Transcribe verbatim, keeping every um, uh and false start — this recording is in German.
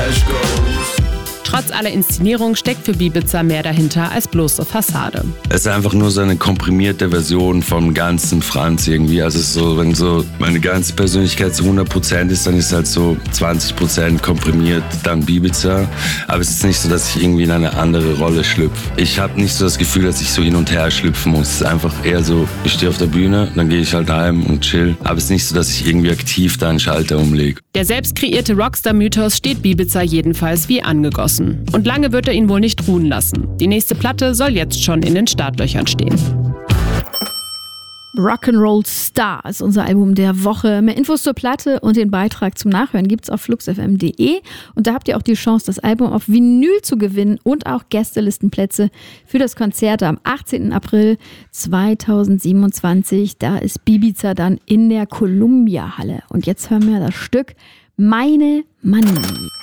cash goes. Trotz aller Inszenierung steckt für Bibiza mehr dahinter als bloße Fassade. Es ist einfach nur so eine komprimierte Version vom ganzen Franz irgendwie. Also es ist so, wenn so meine ganze Persönlichkeit zu hundert Prozent ist, dann ist halt so zwanzig Prozent komprimiert dann Bibiza. Aber es ist nicht so, dass ich irgendwie in eine andere Rolle schlüpfe. Ich habe nicht so das Gefühl, dass ich so hin und her schlüpfen muss. Es ist einfach eher so, ich stehe auf der Bühne, dann gehe ich halt heim und chill. Aber es ist nicht so, dass ich irgendwie aktiv da einen Schalter umlege. Der selbst kreierte Rockstar-Mythos steht Bibiza jedenfalls wie angegossen. Und lange wird er ihn wohl nicht ruhen lassen. Die nächste Platte soll jetzt schon in den Startlöchern stehen. Rock'n'Roll Star ist unser Album der Woche. Mehr Infos zur Platte und den Beitrag zum Nachhören gibt's auf flux f m punkt de. Und da habt ihr auch die Chance, das Album auf Vinyl zu gewinnen und auch Gästelistenplätze für das Konzert am achtzehnten April zweitausendsiebenundzwanzig. Da ist Bibiza dann in der Columbia Halle. Und jetzt hören wir das Stück Meine Manie.